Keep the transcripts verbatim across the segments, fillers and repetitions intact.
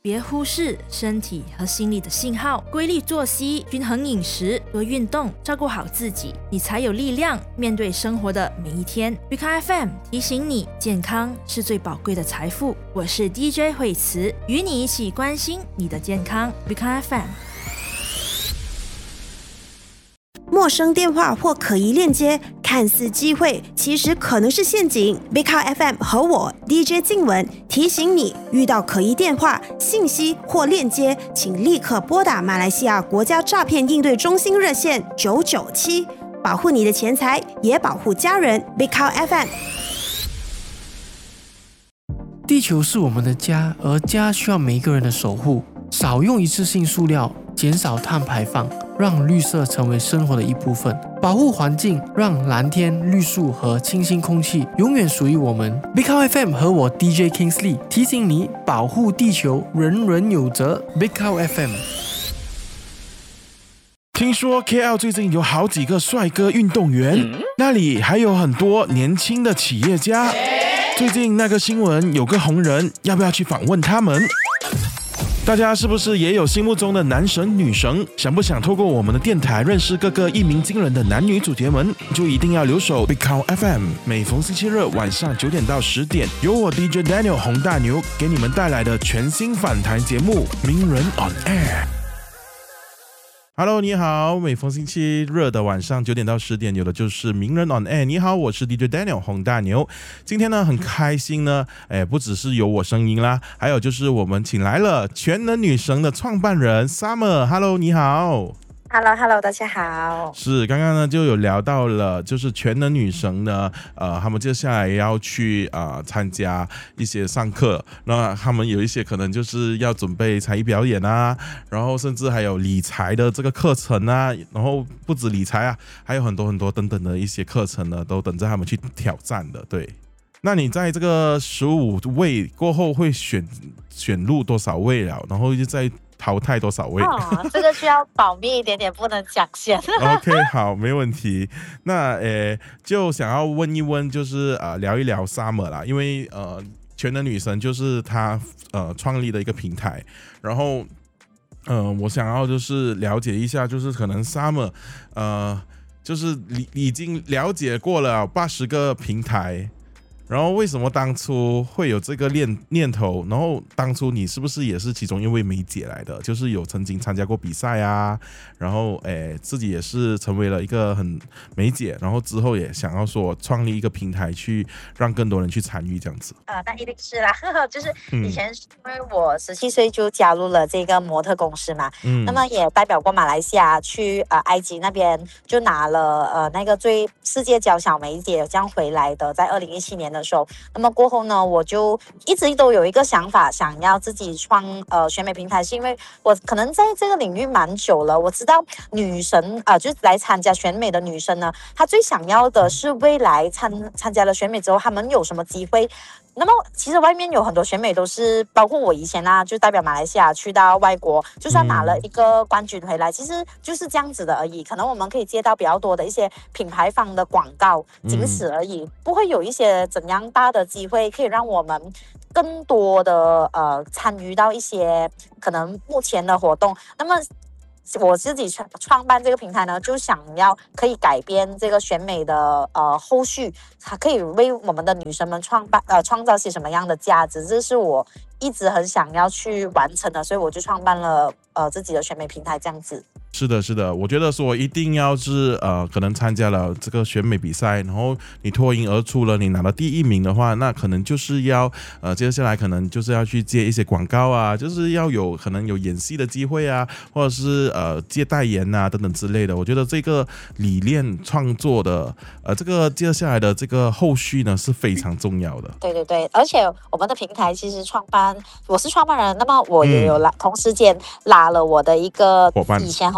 别忽视身体和心理的信号，规律作息、均衡饮食、多运动，照顾好自己，你才有力量面对生活的每一天。B K F M 提醒你，健康是最宝贵的财富。我是 D J 惠慈，与你一起关心你的健康。B K F M。 陌生电话或可疑链接，看似机会，其实可能是陷阱。B K F M 和我 D J 静文提醒你，遇到可疑电话、信息或链接，请立刻拨打马来西亚国家诈骗应对中心热线九九七，保护你的钱财，也保护家人。B K F M。 地球是我们的家，而家需要每一个人的守护。少用一次性塑料，减少碳排放，让绿色成为生活的一部分。保护环境，让蓝天、绿树和清新空气永远属于我们。B K F M 和我 D J Kingsley 提醒你，保护地球，人人有责。B K F M。 听说 K L 最近有好几个帅哥运动员，嗯、那里还有很多年轻的企业家。最近那个新闻有个红人，要不要去访问他们？大家是不是也有心目中的男神女神？想不想透过我们的电台认识各个一鸣惊人的男女主角们？就一定要留守 B K F M， 每逢星期日晚上九点到十点，由我 D J Daniel 洪大牛给你们带来的全新访谈节目《名人 on Air》。Hello， 你好，每逢星期日的晚上九点到十点，有的就是名人 on air。你好，我是 D J Daniel 洪大牛。今天呢，很开心呢，哎，不只是有我声音啦，还有就是我们请来了全能女神的创办人 Summer。Hello， 你好。 Hello Hello， 大家好。 是刚刚呢就有聊到了，就是全能女神呢，呃，他们接下来要去啊、呃、参加一些上课，那他们有一些可能就是要准备才艺表演啊，然后甚至还有理财的这个课程啊，然后不止理财啊，还有很多很多等等的一些课程呢，都等着他们去挑战的。对，那你在这个十五位过后会选选入多少位了？然后就在淘汰多少位？ 哦，这个需要保密一点点，不能讲先。 OK， 好，没问题。那呃，就想要问一问，就是呃，聊一聊 Summer 啦，因为呃，全能女神就是她呃创立的一个平台，然后呃，我想要就是了解一下，就是可能 Summer 呃，就是已已经了解过了八十个平台。然后为什么当初会有这个念念头？然后当初你是不是也是其中一位梅姐来的？就是有曾经参加过比赛啊，然后诶自己也是成为了一个很梅姐，然后之后也想要说创立一个平台去让更多人去参与这样子。 呃，那一定是啦，就是以前是因为我十七岁就加入了这个模特公司嘛，嗯，那么也代表过马来西亚去呃埃及那边就拿了呃那个最世界娇小梅姐这样回来的，在二零一七年的时候，那么过后呢，我就一直都有一个想法，想要自己创呃选美平台，是因为我可能在这个领域蛮久了，我知道女神啊、呃，就是来参加选美的女生呢，她最想要的是未来参参加了选美之后，她们有什么机会。那么其实外面有很多选美都是，包括我以前啊，就代表马来西亚去到外国，就算拿了一个冠军回来，嗯、其实就是这样子的而已。可能我们可以接到比较多的一些品牌方的广告，仅此而已，嗯、不会有一些怎样大的机会可以让我们更多的呃参与到一些可能目前的活动。那么我自己创办这个平台呢，就想要可以改变这个选美的呃后续，它可以为我们的女生们创办呃创造些什么样的价值，这是我一直很想要去完成的，所以我就创办了呃自己的选美平台这样子。 是的，是的，我觉得说一定要是呃，可能参加了这个选美比赛，然后你脱颖而出了，你拿了第一名的话，那可能就是要呃，接下来可能就是要去接一些广告啊，就是要有可能有演戏的机会啊，或者是呃接代言啊等等之类的。我觉得这个理念创作的呃，这个接下来的这个后续呢是非常重要的。 对对对，而且我们的平台其实创办，我是创办人，那么我也有拉、嗯、同时间拉了我的一个伙伴，以前和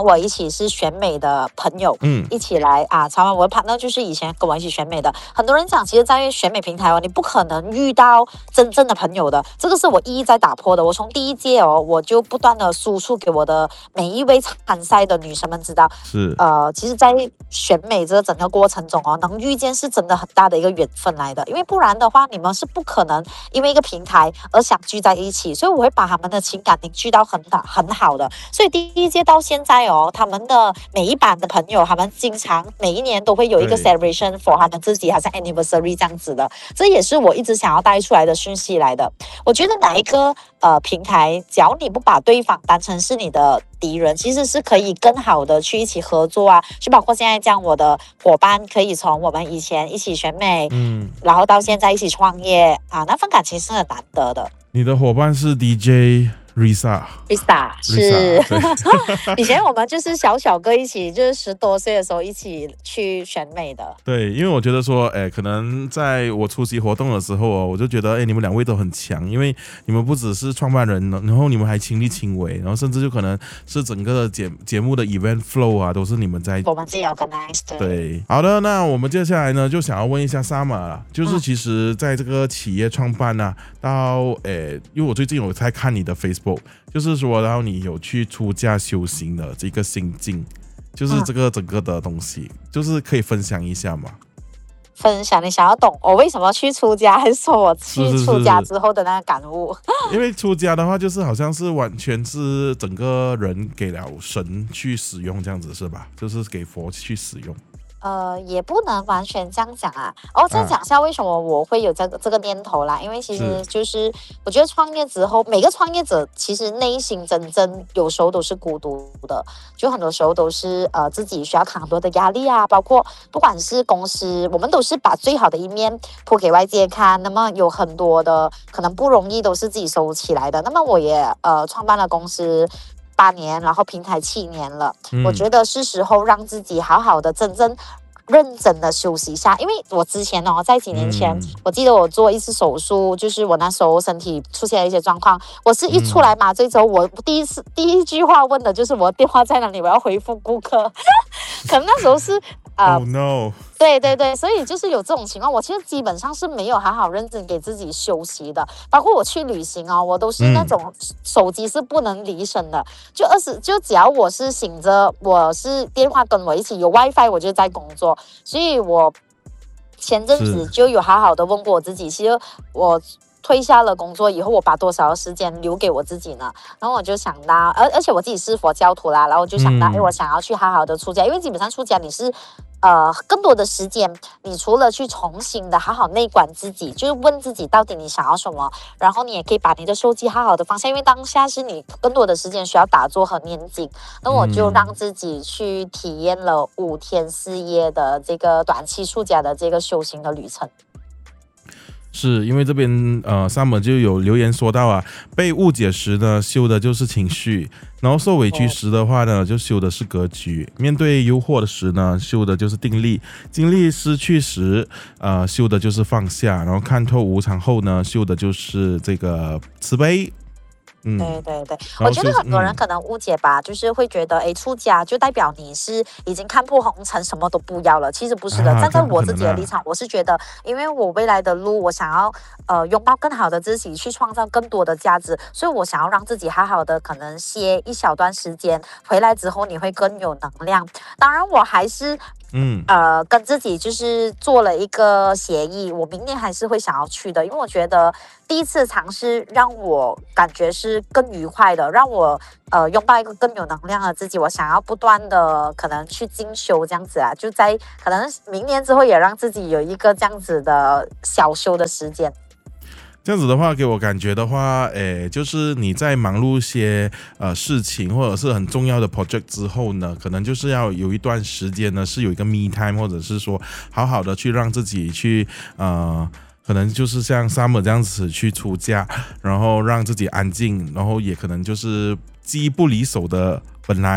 我一起是选美的朋友，嗯，一起来啊参观。我的 partner 就是以前跟我一起选美的。很多人讲，其实，在选美平台哦，你不可能遇到真正的朋友的，这个是我一一在打破的。我从第一届哦，我就不断的输出给我的每一位参赛的女生们知道， 是呃，其实，在选美这个整个过程中哦，能遇见是真的很大的一个缘分来的，因为不然的话，你们是不可能因为一个平台而相聚在一起，所以我会把他们的情感凝聚到很好很好的。所以第一届到现在哦，他们的每一版的朋友，他们经常每一年都会有一个 celebration for 他们自己，好像 anniversary 这样子的，这也是我一直想要带出来的讯息来的。我觉得哪一个呃平台，只要你不把对方当成是你的敌人，其实是可以更好的去一起合作啊，就包括现在这样，我的伙伴可以从我们以前一起选美，嗯，然后到现在一起创业啊，那份感情是很难得的。 你的伙伴是 D J Risa Risa 是以前我们就是小小个一起，就是十多岁的时候一起去选美的。 对，因为我觉得说，哎，可能在我出席活动的时候哦，我就觉得，哎，你们两位都很强，因为你们不只是创办人，然后你们还亲力亲为，然后甚至就可能是整个节节目的 event flow 啊，都是你们在我们自己 organize。 对，好的，那我们接下来呢，就想要问一下 Summer， 就是其实在这个企业创办啊，到诶，因为我最近有在看你的 Facebook， 就是说，然后你有去出家修行的这个心境，就是这个整个的东西，就是可以分享一下吗？ 分享你想要懂我为什么去出家，还是说我去出家之后的那个感悟？ 是是是因为出家的话，就是好像是完全是整个人给了神去使用，这样子是吧？就是给佛去使用。 呃，也不能完全这样讲啊。哦，再讲一下为什么我会有这个这个念头啦。因为其实就是我觉得创业之后，每个创业者其实内心真正有时候都是孤独的，就很多时候都是呃自己需要扛很多的压力啊，包括不管是公司，我们都是把最好的一面铺给外界看，那么有很多的可能不容易都是自己收起来的。那么我也呃创办了公司八年，然后平台七年了，嗯，我觉得是时候让自己好好的真正认真的休息一下。因为我之前哦，在几年前，嗯，我记得我做一次手术，就是我那时候身体出现了一些状况，我是一出来麻醉之后，嗯，我第一次第一句话问的就是我的电话在哪里，我要回复顾客。可能那时候是呃 ，Oh no。 对对对，所以就是有这种情况，我其实基本上是没有好好认真给自己休息的。包括我去旅行哦，我都是那种手机是不能离身的，就二十就只要我是醒着，我是电话跟我一起有 WiFi， 我就在工作。所以我前阵子就有好好的问过我自己，其实我退下了工作以后，我把多少时间留给我自己呢？然后我就想到，而而且我自己是佛教徒啦，然后我就想到，哎、嗯，我想要去好好的出家，因为基本上出家你是。呃，更多的时间，你除了去重新的好好内观自己，就是问自己到底你想要什么，然后你也可以把你的手机好好的放下，因为当下是你更多的时间需要打坐和念经。那我就让自己去体验了五天四夜的这个短期出家的这个修行的旅程。 是因为这边呃 Summer 就有留言说到啊，被误解时呢，修的就是情绪，然后受委屈时的话呢，就修的是格局；面对诱惑的时呢，修的就是定力；精力失去时，呃，修的就是放下；然后看透无常后呢，修的就是这个慈悲。 嗯，对对对，我觉得很多人可能误解吧，嗯、就是会觉得，哎，出家就代表你是已经看破红尘，什么都不要了。其实不是的，啊、站在我自己的立场，我是觉得，因为我未来的路，我想要呃拥抱更好的自己，去创造更多的价值，所以我想要让自己好好的，可能歇一小段时间，回来之后你会更有能量。当然，我还是。嗯，呃，跟自己就是做了一个协议，我明年还是会想要去的，因为我觉得第一次尝试让我感觉是更愉快的，让我呃拥抱一个更有能量的自己。我想要不断的可能去进修这样子啊，就在可能明年之后也让自己有一个这样子的小修的时间。 这样子的话，给我感觉的话，诶，就是你在忙碌一些呃事情或者是很重要的 project 之后呢，可能就是要有一段时间呢，是有一个 me time， 或者是说好好的去让自己去呃，可能就是像 Summer 这样子去出家，然后让自己安静，然后也可能就是机不离手的本来，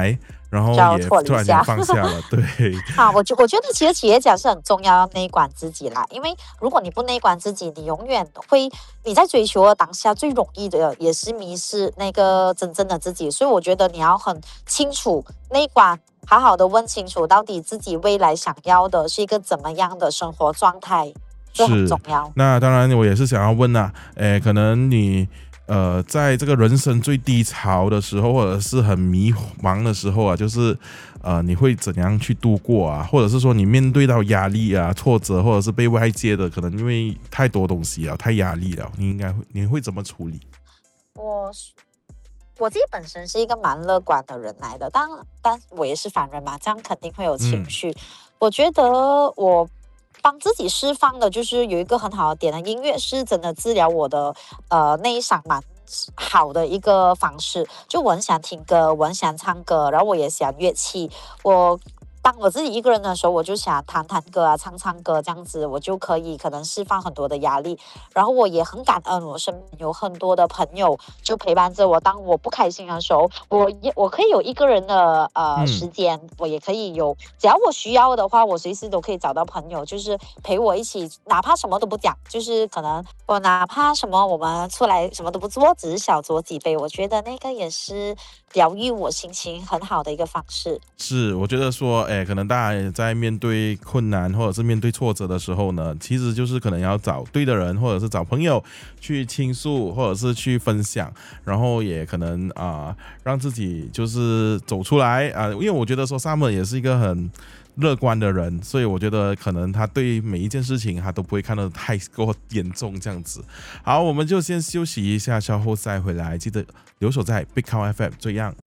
然后也突然间放下了。对啊，我觉我觉得其实企业家是很重要，要内观自己啦。因为如果你不内观自己，你永远会你在追求的当下最容易的也是迷失那个真正的自己。所以我觉得你要很清楚内观，好好的问清楚到底自己未来想要的是一个怎么样的生活状态，这很重要。 那当然，我也是想要问啊，诶，可能你。呃，在这个人生最低潮的时候，或者是很迷茫的时候啊，就是呃，你会怎样去度过啊？或者是说你面对到压力啊、挫折，或者是被外界的可能因为太多东西啊、太压力了，你应该会你会怎么处理？ 我我自己本身是一个蛮乐观的人来的，当但我也是凡人嘛，这样肯定会有情绪。嗯、我觉得我。帮自己释放的就是有一个很好的点的，音乐是真的治疗我的呃内伤蛮好的一个方式。就我很喜欢听歌，我很喜欢唱歌，然后我也喜欢乐器。我当我自己一个人的时候，我就想弹弹歌啊，唱唱歌，这样子我就可以可能释放很多的压力。然后我也很感恩，我身边有很多的朋友就陪伴着我。当我不开心的时候，我也我可以有一个人的呃、嗯、时间，我也可以有，只要我需要的话，我随时都可以找到朋友，就是陪我一起，哪怕什么都不讲，就是可能我哪怕什么我们出来什么都不做，只是小酌几杯，我觉得那个也是疗愈我心情很好的一个方式。 是，我觉得说，哎，可能大家也在面对困难或者是面对挫折的时候呢，其实就是可能要找对的人，或者是找朋友去倾诉，或者是去分享，然后也可能啊、呃、让自己就是走出来啊、呃。因为我觉得说 Summer 也是一个很乐观的人，所以我觉得可能他对每一件事情他都不会看得太过严重这样子。好，我们就先休息一下，稍后再回来，记得留守在 Big Cow F M 这样。